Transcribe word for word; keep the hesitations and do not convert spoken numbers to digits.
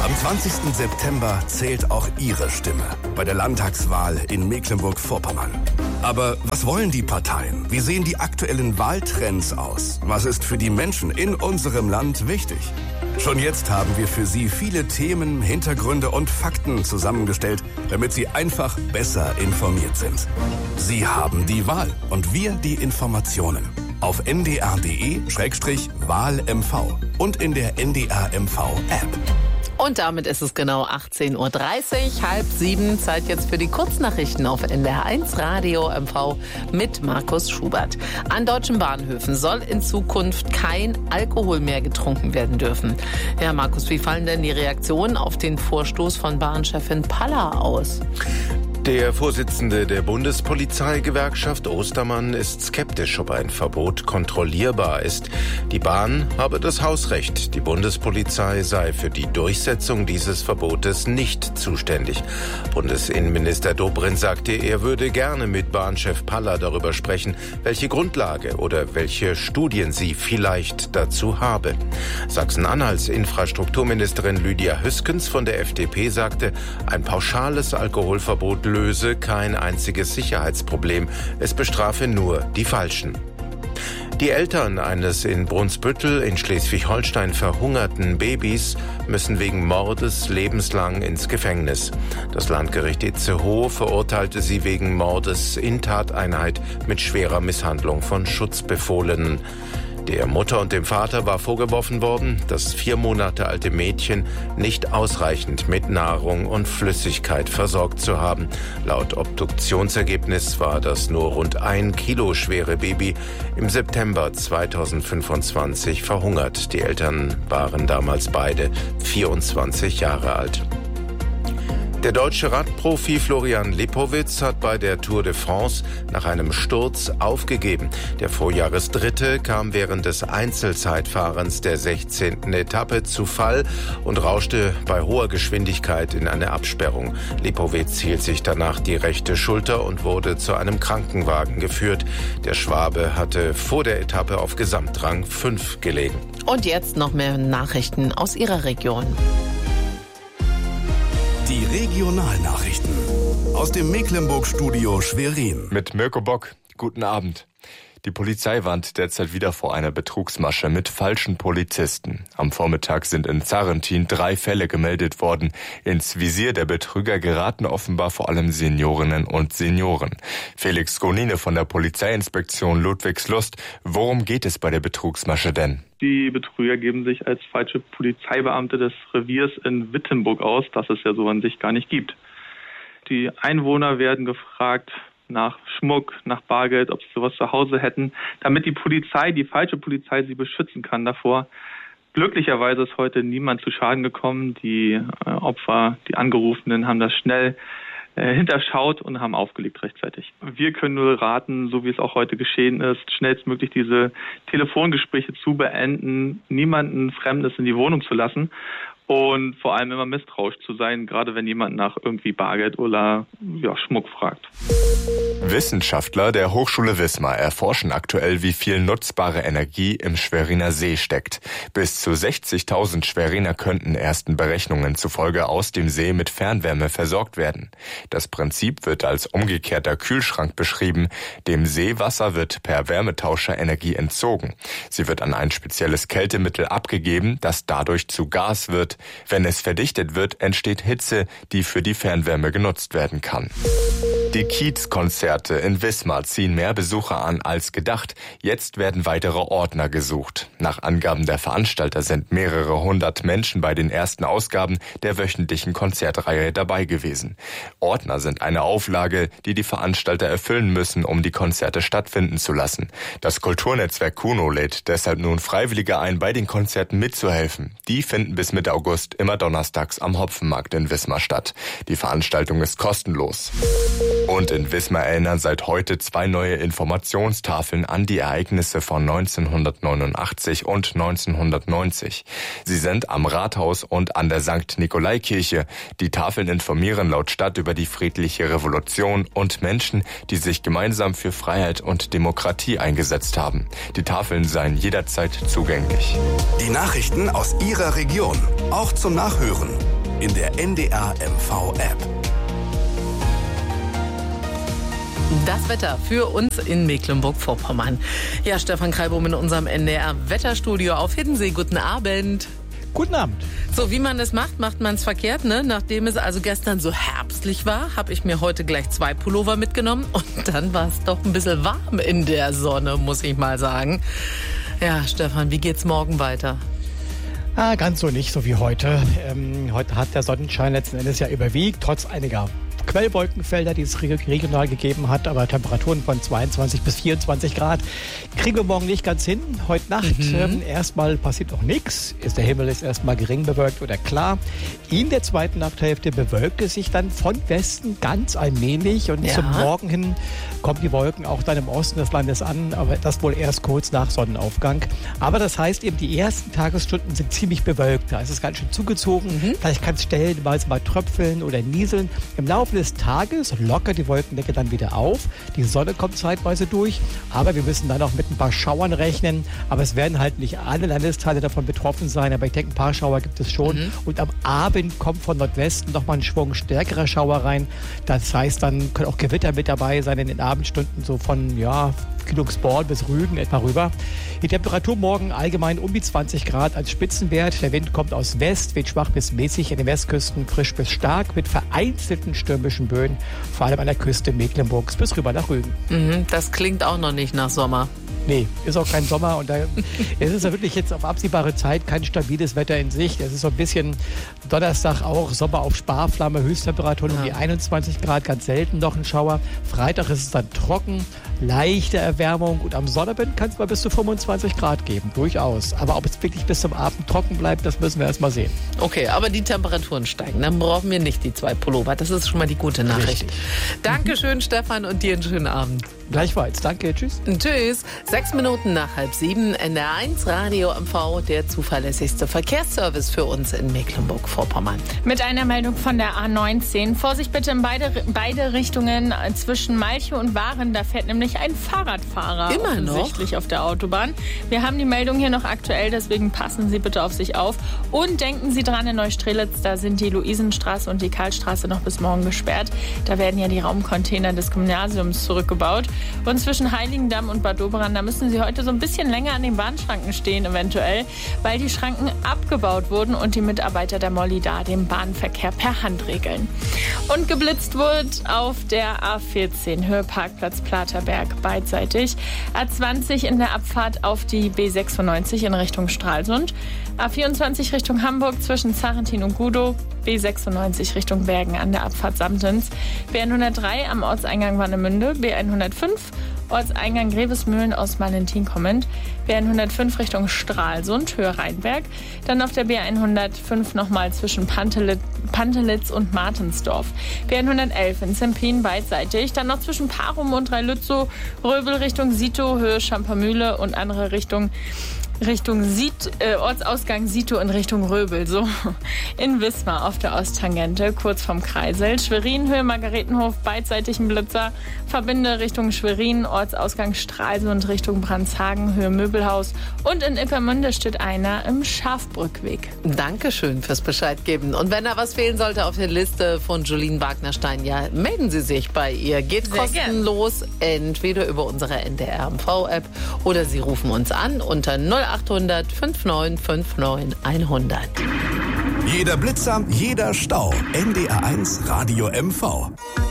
Am zwanzigsten September zählt auch Ihre Stimme bei der Landtagswahl in Mecklenburg-Vorpommern. Aber was wollen die Parteien? Wie sehen die aktuellen Wahltrends aus? Was ist für die Menschen in unserem Land wichtig? Schon jetzt haben wir für Sie viele Themen, Hintergründe und Fakten zusammengestellt, damit Sie einfach besser informiert sind. Sie haben die Wahl und wir die Informationen. Auf n d r punkt d e Schrägstrich Wahl M V und in der N D R M V App. Und damit ist es genau achtzehn Uhr dreißig, halb sieben. Zeit jetzt für die Kurznachrichten auf N D R eins Radio M V mit Markus Schubert. An deutschen Bahnhöfen soll in Zukunft kein Alkohol mehr getrunken werden dürfen. Ja, Markus, wie fallen denn die Reaktionen auf den Vorstoß von Bahnchefin Paller aus? Der Vorsitzende der Bundespolizeigewerkschaft Ostermann ist skeptisch, ob ein Verbot kontrollierbar ist. Die Bahn habe das Hausrecht. Die Bundespolizei sei für die Durchsetzung dieses Verbotes nicht zuständig. Bundesinnenminister Dobrindt sagte, er würde gerne mit Bahnchef Paller darüber sprechen, welche Grundlage oder welche Studien sie vielleicht dazu habe. Sachsen-Anhalts Infrastrukturministerin Lydia Hüskens von der F D P sagte, ein pauschales Alkoholverbot löse kein einziges Sicherheitsproblem. Es bestrafe nur die Falschen. Die Eltern eines in Brunsbüttel in Schleswig-Holstein verhungerten Babys müssen wegen Mordes lebenslang ins Gefängnis. Das Landgericht Itzehoe verurteilte sie wegen Mordes in Tateinheit mit schwerer Misshandlung von Schutzbefohlenen. Der Mutter und dem Vater war vorgeworfen worden, das vier Monate alte Mädchen nicht ausreichend mit Nahrung und Flüssigkeit versorgt zu haben. Laut Obduktionsergebnis war das nur rund ein Kilo schwere Baby im September zweitausendfünfundzwanzig verhungert. Die Eltern waren damals beide vierundzwanzig Jahre alt. Der deutsche Radprofi Florian Lipowitz hat bei der Tour de France nach einem Sturz aufgegeben. Der Vorjahresdritte kam während des Einzelzeitfahrens der sechzehnten Etappe zu Fall und rauschte bei hoher Geschwindigkeit in eine Absperrung. Lipowitz hielt sich danach die rechte Schulter und wurde zu einem Krankenwagen geführt. Der Schwabe hatte vor der Etappe auf Gesamtrang fünf gelegen. Und jetzt noch mehr Nachrichten aus Ihrer Region. Die Regionalnachrichten aus dem Mecklenburg-Studio Schwerin. Mit Mirko Bock. Guten Abend. Die Polizei warnt derzeit wieder vor einer Betrugsmasche mit falschen Polizisten. Am Vormittag sind in Zarrentin drei Fälle gemeldet worden. Ins Visier der Betrüger geraten offenbar vor allem Seniorinnen und Senioren. Felix Gonine von der Polizeiinspektion Ludwigslust. Worum geht es bei der Betrugsmasche denn? Die Betrüger geben sich als falsche Polizeibeamte des Reviers in Wittenburg aus, das es ja so an sich gar nicht gibt. Die Einwohner werden gefragt nach Schmuck, nach Bargeld, ob sie sowas zu Hause hätten, damit die Polizei, die falsche Polizei, sie beschützen kann davor. Glücklicherweise ist heute niemand zu Schaden gekommen. Die äh, Opfer, die Angerufenen haben das schnell äh, hinterschaut und haben aufgelegt rechtzeitig. Wir können nur raten, so wie es auch heute geschehen ist, schnellstmöglich diese Telefongespräche zu beenden, niemanden Fremdes in die Wohnung zu lassen. Und vor allem immer misstrauisch zu sein, gerade wenn jemand nach irgendwie Bargeld oder ja, Schmuck fragt. Wissenschaftler der Hochschule Wismar erforschen aktuell, wie viel nutzbare Energie im Schweriner See steckt. Bis zu sechzigtausend Schweriner könnten ersten Berechnungen zufolge aus dem See mit Fernwärme versorgt werden. Das Prinzip wird als umgekehrter Kühlschrank beschrieben. Dem Seewasser wird per Wärmetauscher Energie entzogen. Sie wird an ein spezielles Kältemittel abgegeben, das dadurch zu Gas wird. Wenn es verdichtet wird, entsteht Hitze, die für die Fernwärme genutzt werden kann. Die Kiez-Konzerte in Wismar ziehen mehr Besucher an als gedacht. Jetzt werden weitere Ordner gesucht. Nach Angaben der Veranstalter sind mehrere hundert Menschen bei den ersten Ausgaben der wöchentlichen Konzertreihe dabei gewesen. Ordner sind eine Auflage, die die Veranstalter erfüllen müssen, um die Konzerte stattfinden zu lassen. Das Kulturnetzwerk Kuno lädt deshalb nun Freiwillige ein, bei den Konzerten mitzuhelfen. Die finden bis Mitte August immer donnerstags am Hopfenmarkt in Wismar statt. Die Veranstaltung ist kostenlos. Und in Wismar erinnern seit heute zwei neue Informationstafeln an die Ereignisse von neunzehnhundertneunundachtzig und neunzehnhundertneunzig. Sie sind am Rathaus und an der Sankt Nikolai-Kirche. Die Tafeln informieren laut Stadt über die friedliche Revolution und Menschen, die sich gemeinsam für Freiheit und Demokratie eingesetzt haben. Die Tafeln seien jederzeit zugänglich. Die Nachrichten aus Ihrer Region, auch zum Nachhören. in der N D R M V-App. Das Wetter für uns in Mecklenburg-Vorpommern. Ja, Stefan Kreibum in unserem N D R-Wetterstudio auf Hiddensee. Guten Abend. Guten Abend. So, wie man es macht, macht man es verkehrt, ne? Nachdem es also gestern so herbstlich war, habe ich mir heute gleich zwei Pullover mitgenommen und dann war es doch ein bisschen warm in der Sonne, muss ich mal sagen. Ja, Stefan, wie geht's morgen weiter? Ah, ganz so nicht, so wie heute. Ähm, heute hat der Sonnenschein letzten Endes ja überwiegt, trotz einiger Quellwolkenfelder, die es regional gegeben hat, aber Temperaturen von zweiundzwanzig bis vierundzwanzig Grad kriegen wir morgen nicht ganz hin. Heute Nacht mhm. ähm, erstmal passiert noch nichts. Der Himmel ist erstmal gering bewölkt oder klar. In der zweiten Nachthälfte bewölkt es sich dann von Westen ganz allmählich und ja. zum Morgen hin kommen die Wolken auch dann im Osten des Landes an, aber das wohl erst kurz nach Sonnenaufgang. Aber das heißt eben, die ersten Tagesstunden sind ziemlich bewölkt. Da ist es ganz schön zugezogen. Mhm. Vielleicht kann es stellenweise mal tröpfeln oder nieseln. Im Laufe des Tages lockert die Wolkendecke dann wieder auf. Die Sonne kommt zeitweise durch, aber wir müssen dann auch mit ein paar Schauern rechnen. Aber es werden halt nicht alle Landesteile davon betroffen sein, aber ich denke, ein paar Schauer gibt es schon. Mhm. Und am Abend kommt von Nordwesten noch mal ein Schwung stärkerer Schauer rein. Das heißt, dann können auch Gewitter mit dabei sein in den Abendstunden, so von, ja, Kühlungsborn bis Rügen etwa rüber. Die Temperatur morgen allgemein um die zwanzig Grad als Spitzenwert. Der Wind kommt aus West, weht schwach bis mäßig, in den Westküsten frisch bis stark mit vereinzelten stürmischen Böen, vor allem an der Küste Mecklenburgs bis rüber nach Rügen. Mhm, das klingt auch noch nicht nach Sommer. Nee, ist auch kein Sommer und da es ist ja wirklich jetzt auf absehbare Zeit kein stabiles Wetter in Sicht. Es ist so ein bisschen Donnerstag auch Sommer auf Sparflamme, Höchsttemperaturen ja. um die einundzwanzig Grad, ganz selten noch ein Schauer. Freitag ist es dann trocken, leichte Erwärmung und am Sonnabend kann es mal bis zu fünfundzwanzig Grad geben, durchaus. Aber ob es wirklich bis zum Abend trocken bleibt, das müssen wir erst mal sehen. Okay, aber die Temperaturen steigen, dann brauchen wir nicht die zwei Pullover. Das ist schon mal die gute Nachricht. Richtig. Dankeschön, mhm. Stefan, und dir einen schönen Abend. Gleichfalls, danke, tschüss. Tschüss. Sechs Minuten nach halb sieben, N D R eins Radio M V, der zuverlässigste Verkehrsservice für uns in Mecklenburg-Vorpommern. Mit einer Meldung von der A neunzehn. Vorsicht bitte in beide, beide Richtungen zwischen Malchow und Waren. Da fährt nämlich ein Fahrradfahrer Immer noch? offensichtlich auf der Autobahn. Wir haben die Meldung hier noch aktuell, deswegen passen Sie bitte auf sich auf. Und denken Sie dran, in Neustrelitz, da sind die Luisenstraße und die Karlstraße noch bis morgen gesperrt. Da werden ja die Raumcontainer des Gymnasiums zurückgebaut. Und zwischen Heiligendamm und Bad Doberan, da müssen Sie heute so ein bisschen länger an den Bahnschranken stehen eventuell, weil die Schranken abgebaut wurden und die Mitarbeiter der Molly da den Bahnverkehr per Hand regeln. Und geblitzt wird auf der A vierzehn, Höheparkplatz Platerberg beidseitig. A zwanzig in der Abfahrt auf die B sechsundneunzig in Richtung Stralsund. A vierundzwanzig Richtung Hamburg zwischen Zarentin und Gudow. B sechsundneunzig Richtung Bergen an der Abfahrt Samtens. B hundertdrei am Ortseingang Warnemünde. B hundertfünf Ortseingang Grevesmühlen aus Valentin kommend. B hundertfünf Richtung Stralsund, Höhe Rheinberg. Dann auf der B hundertfünf nochmal zwischen Pantelitz, Pantelitz und Martensdorf. B hundertelf in Zempin beidseitig. Dann noch zwischen Parum und Dreilützow, Röbel Richtung Sito, Höhe Schampermühle und andere Richtung Richtung Siet, äh, Ortsausgang Sito in Richtung Röbel, so in Wismar auf der Osttangente, kurz vom Kreisel. Schwerin, Höhe Margaretenhof, beidseitigen Blitzer, Verbinde Richtung Schwerin, Ortsausgang Stralsund Richtung Brandshagen, Höhe Möbelhaus und in Ippermünde steht einer im Schafbrückweg. Dankeschön fürs Bescheid geben. Und wenn da was fehlen sollte auf der Liste von Jolien Wagnerstein, ja, melden Sie sich bei ihr. Geht Sehr kostenlos, gern. Entweder über unsere N D R M V-App oder Sie rufen uns an unter null achthundert neunundfünfzig neunundfünfzig hundert. Jeder Blitzer, jeder Stau. N D R eins Radio M V.